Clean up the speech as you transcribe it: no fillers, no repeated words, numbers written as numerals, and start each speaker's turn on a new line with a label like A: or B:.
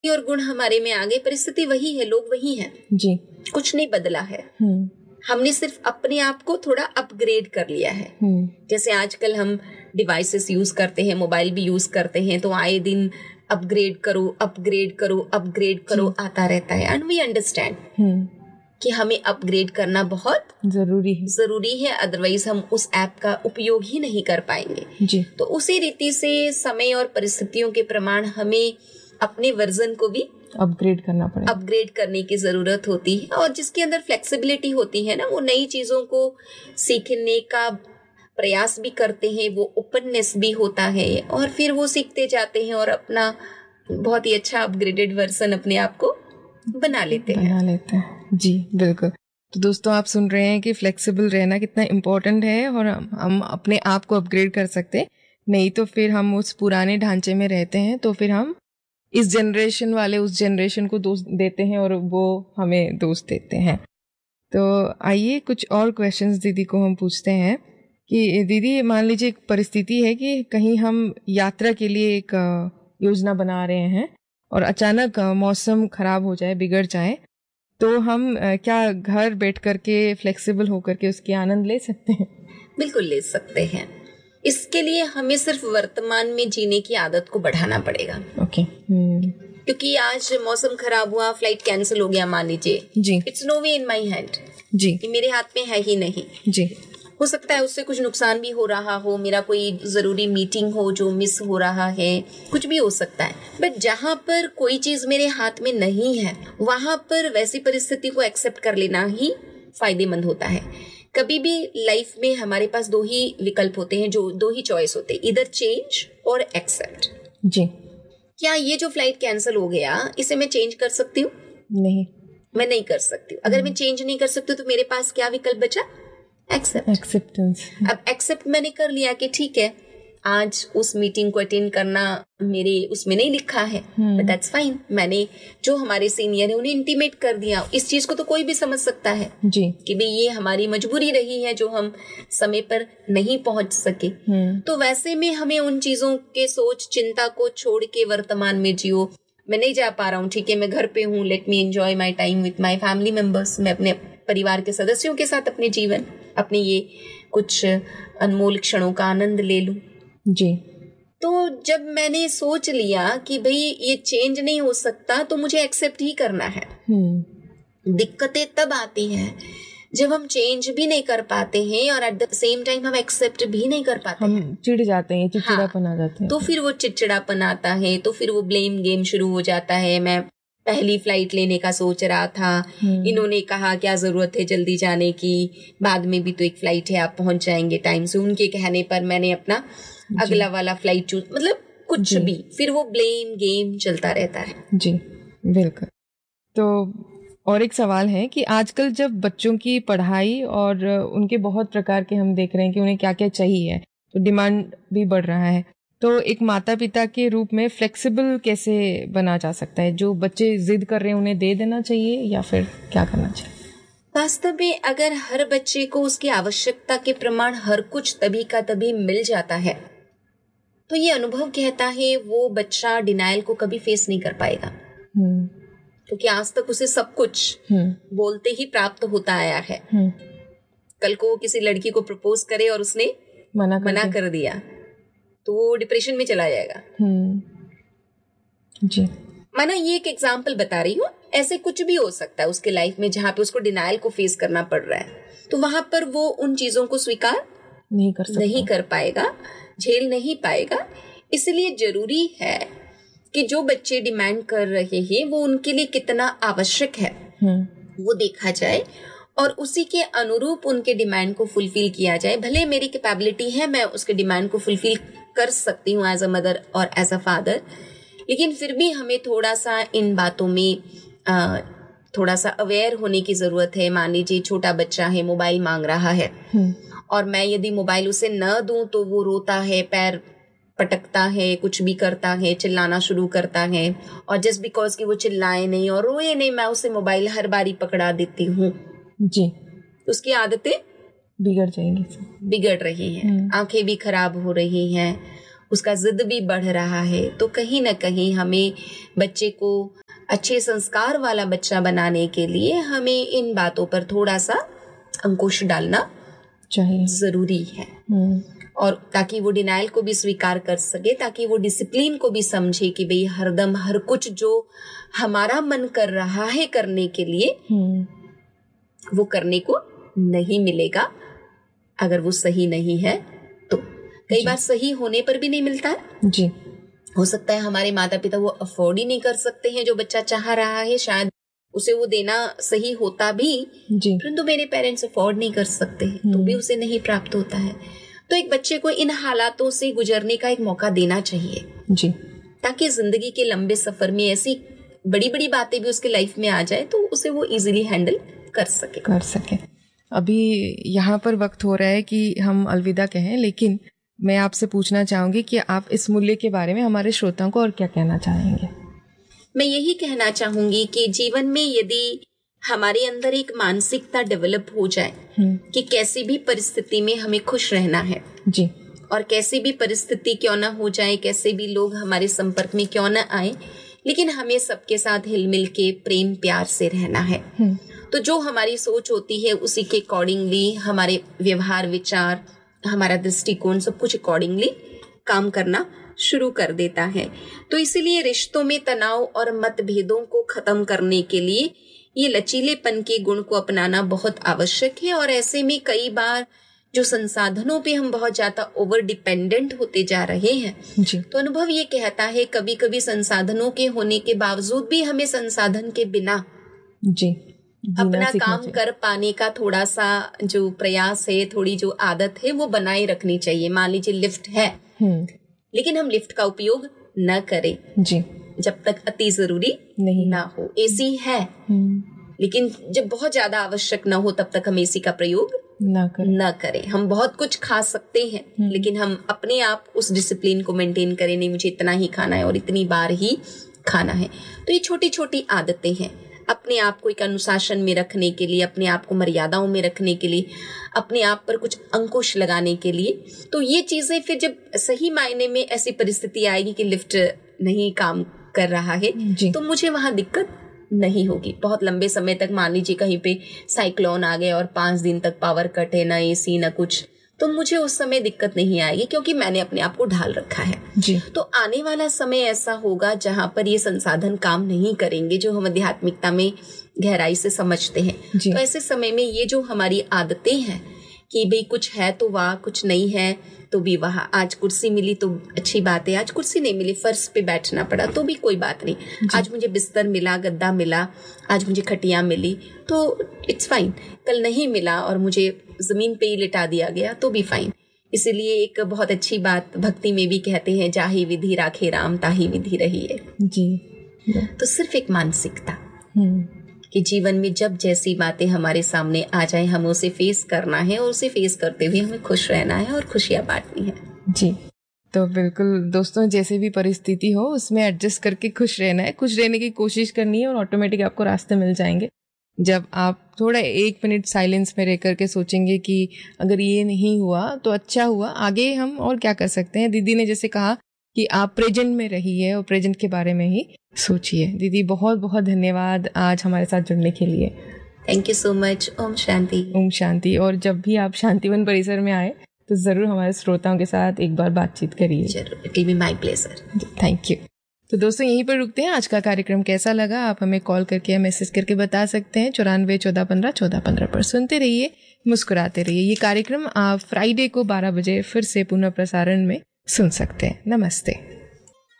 A: और गुण हमारे में आ गए, परिस्थिति वही है, लोग वही हैं
B: जी,
A: कुछ नहीं बदला है। हमने सिर्फ अपने आप को थोड़ा अपग्रेड कर लिया है। जैसे आजकल हम डिवाइसेस यूज करते हैं, मोबाइल भी यूज करते हैं, तो आए दिन अपग्रेड करो अपग्रेड करो अपग्रेड करो आता रहता है। एंड वी अंडरस्टैंड कि हमें अपग्रेड करना बहुत जरूरी है, अदरवाइज हम उस ऐप का उपयोग ही नहीं कर पाएंगे
B: जी।
A: तो उसी रीति से समय और परिस्थितियों के प्रमाण हमें अपने वर्जन को भी अपग्रेड करने की जरूरत होती है। और जिसके अंदर फ्लेक्सिबिलिटी होती है ना, वो नई चीजों को सीखने का प्रयास भी करते हैं, वो ओपननेस भी होता है, और फिर वो सीखते जाते हैं और अपना बहुत ही अच्छा अपग्रेडेड वर्जन अपने आप को बना लेते हैं।
B: जी बिल्कुल। तो दोस्तों, आप सुन रहे हैं कि फ्लेक्सिबल रहना कितना इम्पोर्टेंट है, और हम अपने आप को अपग्रेड कर सकते, नहीं तो फिर हम उस पुराने ढांचे में रहते हैं, तो फिर हम इस जनरेशन वाले उस जनरेशन को दोष देते हैं और वो हमें दोष देते हैं। तो आइए कुछ और क्वेश्चंस दीदी को हम पूछते हैं कि दीदी, मान लीजिए एक परिस्थिति है कि कहीं हम यात्रा के लिए एक योजना बना रहे हैं और अचानक मौसम खराब हो जाए, बिगड़ जाए, तो हम क्या घर बैठ करके फ्लेक्सिबल होकर के उसकी आनंद ले सकते हैं?
A: बिल्कुल ले सकते हैं। इसके लिए हमें सिर्फ वर्तमान में जीने की आदत को बढ़ाना पड़ेगा।
B: ओके।
A: क्योंकि आज मौसम खराब हुआ, फ्लाइट कैंसिल हो गया मान लीजिए,
B: जी,
A: it's no way in my hand
B: जी,
A: ये मेरे हाथ में है ही नहीं
B: जी।
A: हो सकता है उससे कुछ नुकसान भी हो रहा हो, मेरा कोई जरूरी मीटिंग हो जो मिस हो रहा है, कुछ भी हो सकता है। बट जहाँ पर कोई चीज मेरे हाथ में नहीं है, वहां पर वैसी परिस्थिति को एक्सेप्ट कर लेना ही फायदेमंद होता है। कभी भी लाइफ में हमारे पास दो ही विकल्प होते हैं, जो दो ही चॉइस होते हैं, इधर चेंज और एक्सेप्ट।
B: जी।
A: क्या ये जो फ्लाइट कैंसिल हो गया, इसे मैं चेंज कर सकती हूँ?
B: नहीं,
A: मैं नहीं कर सकती हूँ। अगर मैं चेंज नहीं कर सकती तो मेरे पास क्या विकल्प बचा?
B: एक्सेप्टेंस।
A: अब एक्सेप्ट मैंने कर लिया कि ठीक है, आज उस मीटिंग को अटेंड करना मेरे उसमें नहीं लिखा है, बट दैट्स फाइन। मैंने जो हमारे सीनियर है उन्हें इंटीमेट कर दिया। इस चीज को तो कोई भी समझ सकता है
B: जी,
A: कि भाई ये हमारी मजबूरी रही है जो हम समय पर नहीं पहुंच सके। तो वैसे में हमें उन चीजों के सोच चिंता को छोड़ के वर्तमान में जियो। मैं नहीं जा पा रहा हूँ, ठीक है, मैं घर पे हूँ, let me enjoy my time with my family members. मैं अपने परिवार के सदस्यों के साथ अपने जीवन, अपने ये कुछ अनमोल क्षणों का आनंद ले लूं।
B: जी।
A: तो जब मैंने सोच लिया कि भाई ये चेंज नहीं हो सकता, तो मुझे एक्सेप्ट ही करना है। दिक्कतें तब आती हैं जब हम चेंज भी नहीं कर पाते हैं और एट द सेम टाइम हम एक्सेप्ट भी नहीं कर पाते,
B: हम चिढ़ जाते हैं, चिड़चिड़ापन आ जाते हैं।
A: तो फिर वो चिड़चिड़ापन आता है, तो फिर वो ब्लेम गेम शुरू हो जाता है। मैं पहली फ्लाइट लेने का सोच रहा था, इन्होंने कहा क्या जरूरत है जल्दी जाने की, बाद में भी तो एक फ्लाइट है, आप पहुंच जाएंगे टाइम से। उनके कहने पर मैंने अपना अगला वाला फ्लाइट चूज, मतलब कुछ भी, फिर वो ब्लेम गेम चलता रहता है। जी
B: बिल्कुल। तो और एक सवाल है कि आजकल जब बच्चों की पढ़ाई और उनके बहुत प्रकार के हम देख रहे हैं कि उन्हें क्या क्या चाहिए, तो डिमांड भी बढ़ रहा है, तो एक माता पिता के रूप में फ्लेक्सिबल कैसे बना जा सकता है? जो बच्चे जिद कर रहे हैं उन्हें दे देना चाहिए या फिर क्या करना चाहिए?
A: वास्तव में अगर हर बच्चे को उसकी आवश्यकता के प्रमाण हर कुछ तभी का तभी मिल जाता है, तो ये अनुभव कहता है वो बच्चा डिनायल को कभी फेस नहीं कर पाएगा। क्योंकि आज तक उसे सब कुछ बोलते ही प्राप्त होता आया है। कल को वो किसी लड़की को प्रपोज करे और उसने मना कर दिया, तो वो डिप्रेशन में चला जाएगा।
B: जी,
A: माना ये एक एग्जाम्पल बता रही हूँ, ऐसे कुछ भी हो सकता है उसके लाइफ में जहाँ पे उसको डिनायल को फेस करना पड़ रहा है, तो वहां पर वो उन चीजों को स्वीकार नहीं कर पाएगा, झेल नहीं पाएगा। इसलिए जरूरी है कि जो बच्चे डिमांड कर रहे हैं वो उनके लिए कितना आवश्यक है वो देखा जाए और उसी के अनुरूप उनके डिमांड को फुलफिल किया जाए। भले मेरी कैपेबिलिटी है, मैं उसके डिमांड को फुलफिल कर सकती हूँ एज अ मदर और एज अ फादर, लेकिन फिर भी हमें थोड़ा सा इन बातों में थोड़ा सा अवेयर होने की जरूरत है। मान लीजिए छोटा बच्चा है, मोबाइल मांग रहा है और मैं यदि मोबाइल उसे न दूं तो वो रोता है, पैर पटकता है, कुछ भी करता है, चिल्लाना शुरू करता है, और जस्ट बिकॉज कि वो चिल्लाए नहीं और रोए नहीं, मैं उसे मोबाइल हर बारी पकड़ा देती हूँ
B: जी,
A: उसकी आदतें बिगड़ रही हैं, आंखें भी खराब हो रही हैं उसका जिद भी बढ़ रहा है, तो कहीं ना कहीं हमें बच्चे को अच्छे संस्कार वाला बच्चा बनाने के लिए हमें इन बातों पर थोड़ा सा अंकुश डालना
B: चाहिए,
A: जरूरी है। और ताकि वो डिनाइल को भी स्वीकार कर सके, ताकि वो डिसिप्लिन को भी समझे कि भाई हरदम हर कुछ जो हमारा मन कर रहा है करने के लिए वो करने को नहीं मिलेगा। अगर वो सही नहीं है तो कई बार सही होने पर भी नहीं मिलता है
B: जी।
A: हो सकता है हमारे माता पिता वो अफोर्ड ही नहीं कर सकते हैं जो बच्चा चाह रहा है, शायद उसे वो देना सही होता भी, परंतु मेरे पेरेंट्स अफोर्ड नहीं कर सकते हैं तो भी उसे नहीं प्राप्त होता है। तो एक बच्चे को इन हालातों से गुजरने का एक मौका देना चाहिए
B: जी,
A: ताकि जिंदगी के लंबे सफर में ऐसी बड़ी बड़ी बातें भी उसके लाइफ में आ जाए तो उसे वो इजीली हैंडल कर सके।
B: अभी यहाँ पर वक्त हो रहा है कि हम अलविदा कहें, लेकिन मैं आपसे पूछना चाहूंगी कि आप इस मूल्य के बारे में हमारे श्रोताओं को और क्या कहना चाहेंगे?
A: मैं यही कहना चाहूंगी कि जीवन में यदि हमारे अंदर एक मानसिकता डेवलप हो जाए कि कैसी भी परिस्थिति में हमें खुश रहना है
B: जी,
A: और कैसी भी परिस्थिति क्यों ना हो जाए, कैसे भी लोग हमारे संपर्क में क्यों ना आए, लेकिन हमें सबके साथ हिलमिल के प्रेम प्यार से रहना है। तो जो हमारी सोच होती है उसी के अकॉर्डिंगली हमारे व्यवहार, विचार, हमारा दृष्टिकोण सब कुछ अकॉर्डिंगली काम करना शुरू कर देता है। तो इसीलिए रिश्तों में तनाव और मतभेदों को खत्म करने के लिए ये लचीलेपन के गुण को अपनाना बहुत आवश्यक है। और ऐसे में कई बार जो संसाधनों पे हम बहुत ज्यादा ओवर डिपेंडेंट होते जा रहे हैं
B: जी,
A: तो अनुभव ये कहता है कभी कभी संसाधनों के होने के बावजूद भी हमें संसाधन के बिना
B: जी
A: अपना काम कर पाने का थोड़ा सा जो प्रयास है, थोड़ी जो आदत है वो बनाए रखनी चाहिए। मान लीजिए लिफ्ट है लेकिन हम लिफ्ट का उपयोग न करें
B: जी,
A: जब तक अति जरूरी नहीं ना हो। एसी है लेकिन जब बहुत ज्यादा आवश्यक ना हो तब तक हम एसी का प्रयोग न करें। हम बहुत कुछ खा सकते हैं लेकिन हम अपने आप उस डिसिप्लिन को मेंटेन करें, नहीं मुझे इतना ही खाना है और इतनी बार ही खाना है। तो ये छोटी छोटी आदतें हैं अपने आप को एक अनुशासन में रखने के लिए, अपने आप को मर्यादाओं में रखने के लिए, अपने आप पर कुछ अंकुश लगाने के लिए। तो ये चीजें फिर जब सही मायने में ऐसी परिस्थिति आएगी कि लिफ्ट नहीं काम कर रहा है तो मुझे वहां दिक्कत नहीं होगी। बहुत लंबे समय तक मान लीजिए कहीं पे साइक्लोन आ गया और 5 दिन तक पावर कट है, ना एसी ना कुछ, तो मुझे उस समय दिक्कत नहीं आएगी क्योंकि मैंने अपने आप को ढाल रखा है
B: जी।
A: तो आने वाला समय ऐसा होगा जहां पर ये संसाधन काम नहीं करेंगे जो हम आध्यात्मिकता में गहराई से समझते हैं। तो ऐसे समय में ये जो हमारी आदतें हैं कि भाई कुछ है तो वाह, कुछ नहीं है तो भी वाह, आज कुर्सी मिली तो अच्छी बात है, आज कुर्सी नहीं मिली फर्श पे बैठना पड़ा तो भी कोई बात नहीं, आज मुझे बिस्तर मिला, गद्दा मिला, आज मुझे खटिया मिली तो इट्स फाइन, कल नहीं मिला और मुझे जमीन पे ही लिटा दिया गया तो भी फाइन। इसीलिए एक बहुत अच्छी बात भक्ति में भी कहते हैं, जाहि विधि राखे राम ताहि विधि रही है जी। तो सिर्फ एक मानसिकता कि जीवन में जब जैसी बातें हमारे सामने आ जाए हमें उसे फेस करना है और उसे फेस करते हुए हमें खुश रहना है और खुशियां बांटनी है
B: जी। तो बिल्कुल दोस्तों, जैसे भी परिस्थिति हो उसमें एडजस्ट करके खुश रहना है, खुश रहने की कोशिश करनी है और ऑटोमेटिक आपको रास्ते मिल जाएंगे। जब आप थोड़ा 1 मिनट साइलेंस में रह करके सोचेंगे कि अगर ये नहीं हुआ तो अच्छा हुआ, आगे हम और क्या कर सकते हैं। दीदी ने जैसे कहा कि आप प्रेजेंट में रहिए और प्रेजेंट के बारे में ही सोचिए। दीदी बहुत बहुत धन्यवाद आज हमारे साथ जुड़ने के लिए।
A: Thank you so much. Om Shanti.
B: Om Shanti. और जब भी आप शांतिवन परिसर में आए तो ज़रूर हमारे श्रोताओं के साथ एक बार बातचीत करिए।
A: जरूर, it will be my pleasure.
B: Thank you. तो दोस्तों यहीं पर रुकते हैं। आज का कार्यक्रम कैसा लगा आप हमें कॉल करके या मैसेज करके बता सकते हैं। 94-14-15-14-15 पर सुनते रहिए, मुस्कुराते रहिए। ये कार्यक्रम आप फ्राइडे को 12 बजे फिर से पुनः प्रसारण में सुन सकते हैं। नमस्ते।